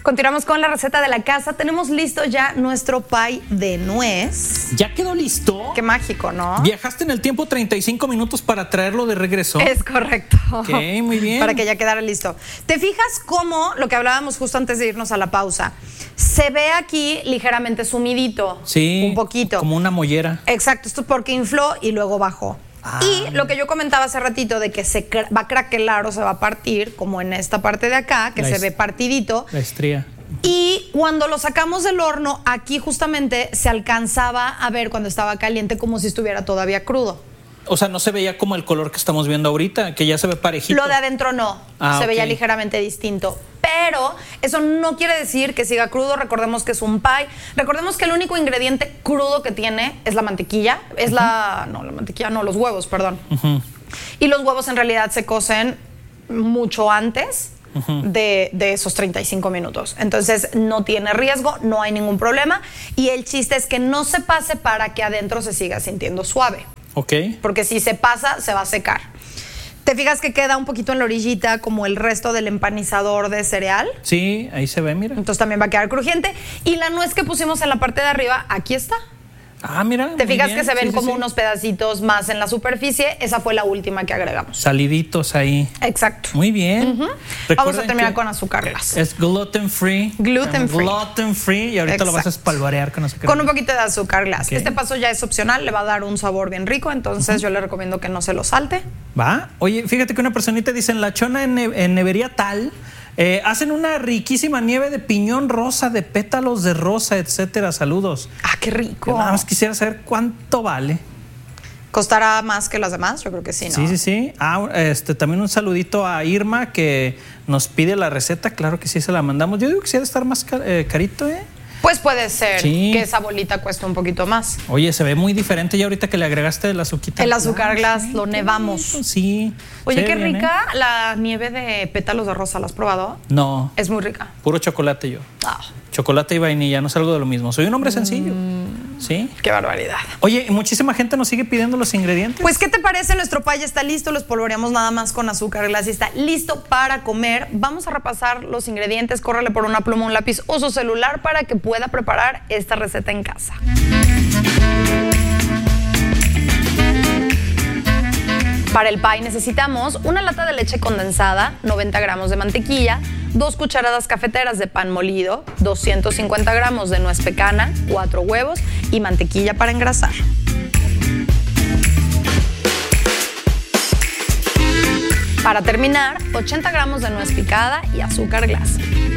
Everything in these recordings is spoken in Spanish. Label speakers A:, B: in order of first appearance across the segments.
A: Continuamos con la receta de la casa. Tenemos listo ya nuestro pie de nuez.
B: ¿Ya quedó listo?
A: Qué mágico, ¿no?
B: Viajaste en el tiempo 35 minutos para traerlo de regreso.
A: Es correcto.
B: Ok, muy bien.
A: Para que ya quedara listo. ¿Te fijas cómo, lo que hablábamos justo antes de irnos a la pausa, se ve aquí ligeramente sumidito?
B: Sí.
A: Un poquito.
B: Como una mollera.
A: Exacto, esto es porque infló y luego bajó. Y lo que yo comentaba hace ratito de que se va a craquelar o se va a partir, como en esta parte de acá, que se ve partidito.
B: La estría.
A: Y cuando lo sacamos del horno, aquí justamente se alcanzaba a ver cuando estaba caliente como si estuviera todavía crudo.
B: O sea, no se veía como el color que estamos viendo ahorita, que ya se ve parejito.
A: Lo de adentro no, se veía ligeramente distinto. Pero eso no quiere decir que siga crudo. Recordemos que es un pie. Recordemos que el único ingrediente crudo que tiene es la mantequilla. Es la mantequilla no, los huevos, perdón. Y los huevos en realidad se cocen mucho antes de esos 35 minutos. Entonces no tiene riesgo, no hay ningún problema. Y el chiste es que no se pase para que adentro se siga sintiendo suave.
B: Ok.
A: Porque si se pasa, se va a secar. ¿Te fijas que queda un poquito en la orillita como el resto del empanizador de cereal?
B: Sí, ahí se ve, mira.
A: Entonces también va a quedar crujiente. Y la nuez que pusimos en la parte de arriba, aquí está.
B: Ah, mira.
A: ¿Te fijas
B: bien.
A: que se ven como unos pedacitos más en la superficie? Esa fue la última que agregamos.
B: Saliditos ahí.
A: Exacto.
B: Muy bien.
A: Vamos a terminar con azúcar glass.
B: Es gluten free.
A: Gluten free.
B: Gluten free. Y ahorita lo vas a espalvarear con azúcar.
A: Con un poquito de azúcar glass.
B: Okay.
A: Este paso ya es opcional, le va a dar un sabor bien rico, entonces yo le recomiendo que no se lo salte.
B: Va. Oye, fíjate que una personita dice en la chona en nevería tal. Hacen una riquísima nieve de piñón rosa, de pétalos de rosa, etcétera. Saludos.
A: Ah, qué rico.
B: Yo nada más quisiera saber cuánto vale.
A: ¿Costará más que las demás? Yo creo que sí, ¿no?
B: Sí. También un saludito a Irma que nos pide la receta. Claro que sí, se la mandamos. Yo digo que sí ha de estar más carito, ¿eh?
A: Pues puede ser que esa bolita cueste un poquito más.
B: Oye, se ve muy diferente ya ahorita que le agregaste el azuquita.
A: El azúcar glass, lo nevamos.
B: Sí.
A: Oye, qué rica la nieve de pétalos de rosa. ¿La has probado?
B: No.
A: Es muy rica.
B: Puro chocolate yo. Chocolate y vainilla, no es algo de lo mismo. Soy un hombre sencillo. Sí.
A: Qué barbaridad.
B: Oye, muchísima gente nos sigue pidiendo los ingredientes.
A: Pues, ¿qué te parece? Nuestro pie está listo, lo espolvoreamos nada más con azúcar glass y está listo para comer. Vamos a repasar los ingredientes. Córrele por una pluma, un lápiz o su celular para que pueda preparar esta receta en casa. Para el pie necesitamos una lata de leche condensada, 90 gramos de mantequilla, 2 cucharadas cafeteras de pan molido, 250 gramos de nuez pecana, 4 huevos y mantequilla para engrasar. Para terminar, 80 gramos de nuez picada y azúcar glass.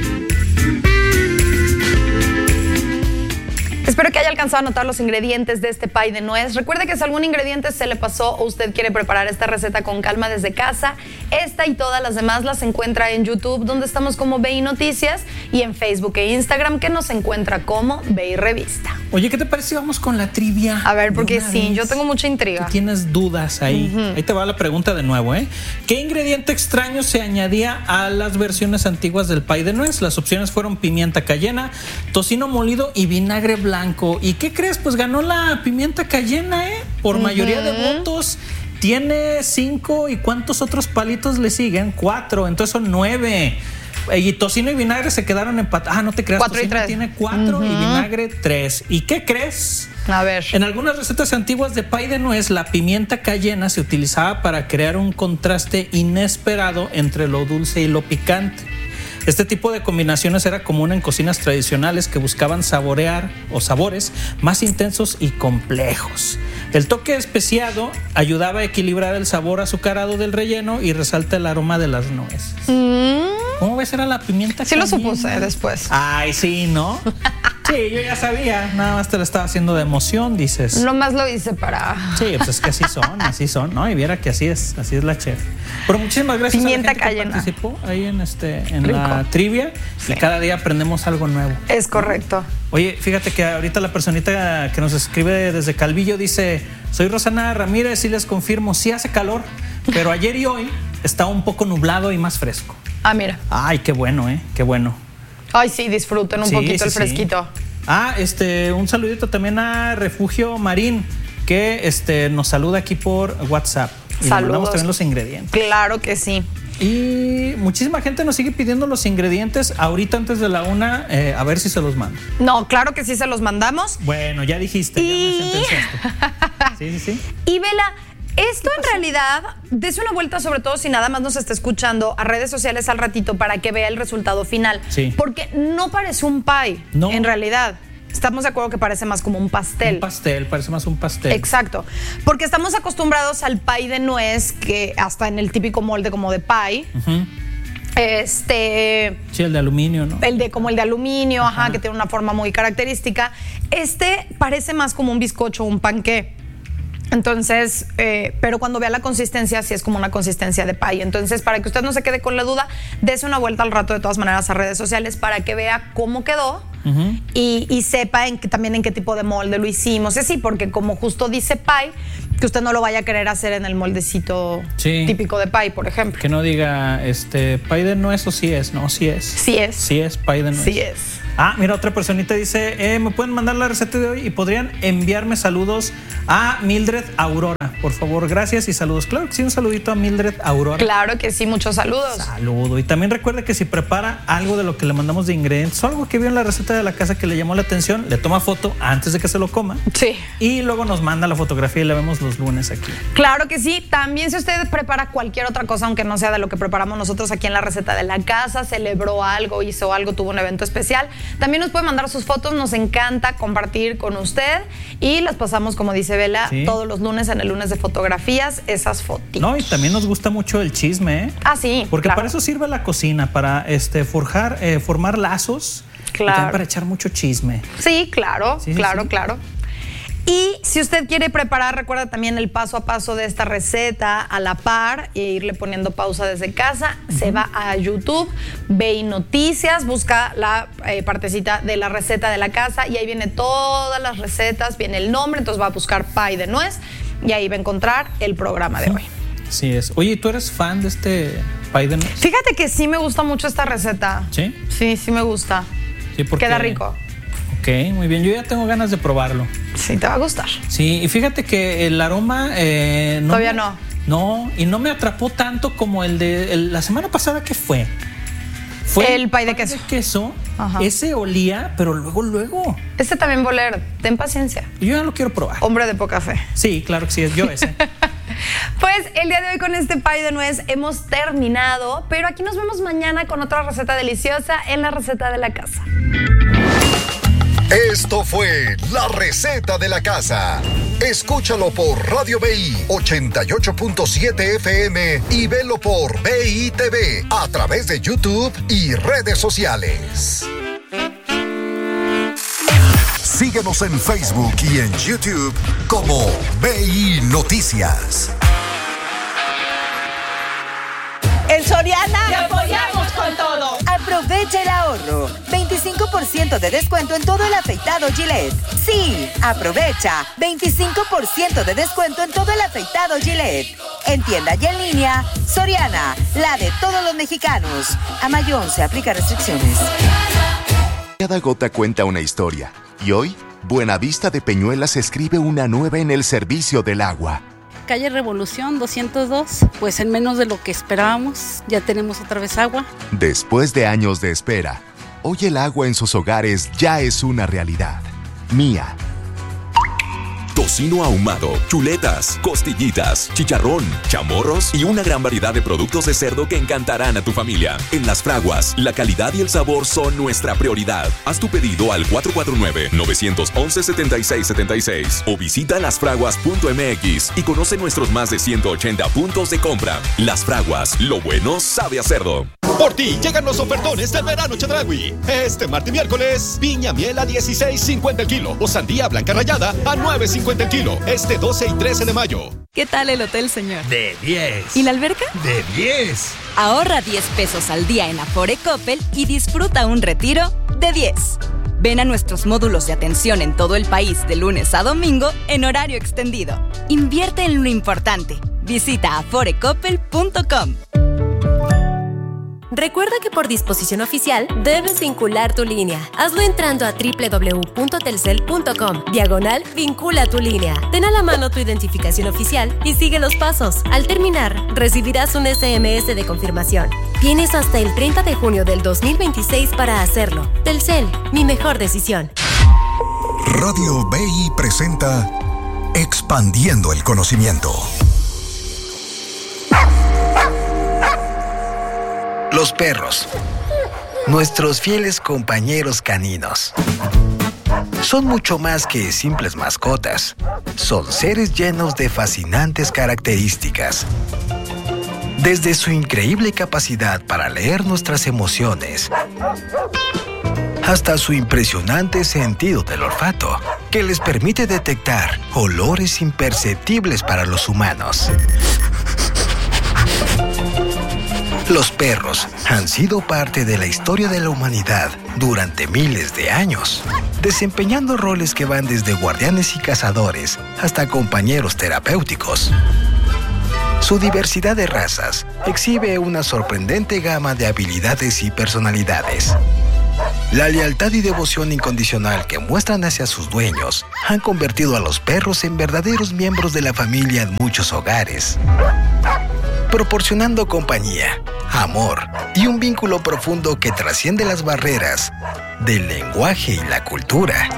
A: Espero que haya alcanzado a anotar los ingredientes de este pie de nuez. Recuerde que si algún ingrediente se le pasó o usted quiere preparar esta receta con calma desde casa, esta y todas las demás las encuentra en YouTube, donde estamos como BI Noticias, y en Facebook e Instagram, que nos encuentra como BI Revista.
B: Oye, ¿qué te parece si vamos con la trivia?
A: A ver, porque sí, yo tengo mucha intriga.
B: Tú tienes dudas ahí. Ahí te va la pregunta de nuevo, ¿eh? ¿Qué ingrediente extraño se añadía a las versiones antiguas del pie de nuez? Las opciones fueron pimienta cayena, tocino molido y vinagre blanco. ¿Y qué crees? Pues ganó la pimienta cayena, ¿eh? Por mayoría de votos. Tiene 5. ¿Y cuántos otros palitos le siguen? 4. Entonces son 9. Y tocino y vinagre se quedaron empatados. No te creas.
A: 4 y 3.
B: Tiene 4 y vinagre 3. ¿Y qué crees?
A: A ver.
B: En algunas recetas antiguas de pie de nuez, la pimienta cayena se utilizaba para crear un contraste inesperado entre lo dulce y lo picante. Este tipo de combinaciones era común en cocinas tradicionales que buscaban saborear o sabores más intensos y complejos. El toque especiado ayudaba a equilibrar el sabor azucarado del relleno y resalta el aroma de las nueces. ¿Cómo ves? Era la pimienta cayena.
A: Sí lo supuse después.
B: Ay, sí, ¿no? Sí, yo ya sabía. Nada más te lo estaba haciendo de emoción, dices.
A: Nomás lo hice para...
B: Sí, pues es que así son, ¿no? Y viera que así es la chef. Pero muchísimas gracias
A: pimienta
B: a la gente
A: cayena.
B: que participó ahí en la trivia. Sí. Y cada día aprendemos algo nuevo.
A: Es correcto.
B: Oye, fíjate que ahorita la personita que nos escribe desde Calvillo dice: soy Rosana Ramírez y les confirmo, sí hace calor, pero ayer y hoy está un poco nublado y más fresco.
A: Ah, mira.
B: Ay, qué bueno, qué bueno.
A: Ay, sí, disfruten un poquito el fresquito.
B: Un saludito también a Refugio Marín, que nos saluda aquí por WhatsApp. Y le mandamos también los ingredientes.
A: Claro que sí.
B: Y muchísima gente nos sigue pidiendo los ingredientes ahorita antes de la 1, a ver si se los mando.
A: No, claro que sí se los mandamos.
B: Bueno, ya dijiste, ya me sentenciaste. Sí.
A: Y Vela, esto en realidad, des una vuelta, sobre todo si nada más nos está escuchando, a redes sociales al ratito para que vea el resultado final.
B: Sí.
A: Porque no parece un pie,
B: no.
A: En realidad. Estamos de acuerdo que parece más como un pastel.
B: Un pastel, parece más un pastel.
A: Exacto. Porque estamos acostumbrados al pie de nuez, que hasta en el típico molde como de pie.
B: Uh-huh. Sí, el de aluminio, ¿no?
A: Como el de aluminio, ajá, que tiene una forma muy característica. Parece más como un bizcocho, un panqué. Entonces, pero cuando vea la consistencia, sí es como una consistencia de pie. Entonces, para que usted no se quede con la duda, dese una vuelta al rato de todas maneras a redes sociales para que vea cómo quedó. Uh-huh. y sepa también en qué tipo de molde lo hicimos. Sí, porque como justo dice pie, que usted no lo vaya a querer hacer en el moldecito típico de pie, por ejemplo.
B: Que no diga, pie de nuez o sí es, no, sí es.
A: Sí es.
B: Sí es pie de nuez.
A: Sí es.
B: Mira, otra personita dice, ¿me pueden mandar la receta de hoy? Y podrían enviarme saludos a Mildred Aurora, por favor, gracias y saludos. Claro que sí, un saludito a Mildred Aurora.
A: Claro que sí, muchos saludos.
B: Saludo. Y también recuerde que si prepara algo de lo que le mandamos de ingredientes o algo que vio en la receta de la casa que le llamó la atención, le toma foto antes de que se lo coma.
A: Sí.
B: Y luego nos manda la fotografía y la vemos los lunes aquí.
A: Claro que sí. También si usted prepara cualquier otra cosa, aunque no sea de lo que preparamos nosotros aquí en la receta de la casa, celebró algo, hizo algo, tuvo un evento especial, también nos puede mandar sus fotos. Nos encanta compartir con usted y las pasamos, como dice Vela, todos los lunes en el lunes de fotografías, esas fotitos.
B: No, y también nos gusta mucho el chisme, ¿eh?
A: Sí.
B: Porque para eso sirve la cocina, para formar lazos.
A: Claro.
B: Y también para echar mucho chisme.
A: Sí, claro, claro. Y si usted quiere preparar, recuerda también el paso a paso de esta receta a la par e irle poniendo pausa desde casa. Uh-huh. Se va a YouTube, ve Noticias, busca la partecita de la receta de la casa y ahí viene todas las recetas, viene el nombre, entonces va a buscar pie de nuez y ahí va a encontrar el programa de hoy.
B: Sí es. Oye, ¿tú eres fan de este pie de nuez?
A: Fíjate que sí me gusta mucho esta receta.
B: ¿Sí?
A: Sí me gusta.
B: Sí, porque
A: queda rico.
B: Ok, muy bien. Yo ya tengo ganas de probarlo.
A: Sí, te va a gustar.
B: Sí, y fíjate que el aroma...
A: todavía no.
B: No, y no me atrapó tanto como el de la semana pasada. ¿Qué fue?
A: Fue el pie de queso.
B: De queso.
A: Ajá.
B: Ese olía, pero luego.
A: Este también va a oler. Ten paciencia.
B: Yo ya lo quiero probar.
A: Hombre de poca fe.
B: Sí, claro que sí, es yo ese.
A: Pues el día de hoy con este pie de nuez hemos terminado, pero aquí nos vemos mañana con otra receta deliciosa en la receta de la casa.
C: Esto fue La Receta de la Casa. Escúchalo por Radio BI 88.7 FM y velo por BI TV a través de YouTube y redes sociales. Síguenos en Facebook y en YouTube como BI Noticias.
D: En Soriana
E: ¡te apoyamos con todo!
D: Aprovecha el ahorro. 25% de descuento en todo el afeitado Gillette. Sí, aprovecha. 25% de descuento en todo el afeitado Gillette. En tienda y en línea, Soriana, la de todos los mexicanos. A mayo 11, aplica restricciones.
F: Cada gota cuenta una historia. Y hoy, Buenavista de Peñuelas escribe una nueva en el servicio del agua.
G: Calle Revolución 202, pues en menos de lo que esperábamos, ya tenemos otra vez agua.
F: Después de años de espera, hoy el agua en sus hogares ya es una realidad. Mía.
H: Tocino ahumado, chuletas, costillitas, chicharrón, chamorros y una gran variedad de productos de cerdo que encantarán a tu familia. En Las Fraguas, la calidad y el sabor son nuestra prioridad. Haz tu pedido al 449-911-7676 o visita lasfraguas.mx y conoce nuestros más de 180 puntos de compra. Las Fraguas, lo bueno sabe a cerdo.
I: Por ti llegan los ofertones del verano Chedraui. Este martes y miércoles, piña miel a 16.50 el kilo o sandía blanca rallada a 9.50 el kilo. Este 12 y 13 de mayo.
J: ¿Qué tal el hotel, señor?
K: De 10.
J: ¿Y la alberca?
K: De 10.
J: Ahorra 10 pesos al día en Afore Coppel y disfruta un retiro de 10. Ven a nuestros módulos de atención en todo el país de lunes a domingo en horario extendido. Invierte en lo importante. Visita aforecoppel.com.
L: Recuerda que por disposición oficial debes vincular tu línea. Hazlo entrando a www.telcel.com/vincula tu línea. Ten a la mano tu identificación oficial y sigue los pasos. Al terminar, recibirás un SMS de confirmación. Tienes hasta el 30 de junio del 2026 para hacerlo. Telcel, mi mejor decisión.
C: Radio BI presenta Expandiendo el Conocimiento.
M: Los perros, nuestros fieles compañeros caninos. Son mucho más que simples mascotas. Son seres llenos de fascinantes características. Desde su increíble capacidad para leer nuestras emociones, hasta su impresionante sentido del olfato, que les permite detectar olores imperceptibles para los humanos. Los perros han sido parte de la historia de la humanidad durante miles de años, desempeñando roles que van desde guardianes y cazadores hasta compañeros terapéuticos. Su diversidad de razas exhibe una sorprendente gama de habilidades y personalidades. La lealtad y devoción incondicional que muestran hacia sus dueños han convertido a los perros en verdaderos miembros de la familia en muchos hogares, proporcionando compañía, amor y un vínculo profundo que trasciende las barreras del lenguaje y la cultura.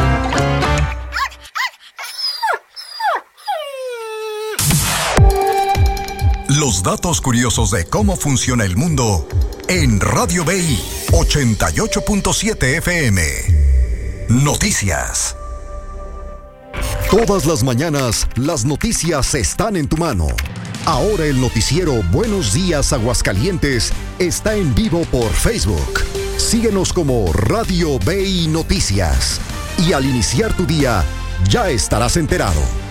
C: Los datos curiosos de cómo funciona el mundo en Radio BI 88.7 FM. Noticias. Todas las mañanas, las noticias están en tu mano. Ahora el noticiero Buenos Días Aguascalientes está en vivo por Facebook. Síguenos como Radio BI Noticias. Y al iniciar tu día, ya estarás enterado.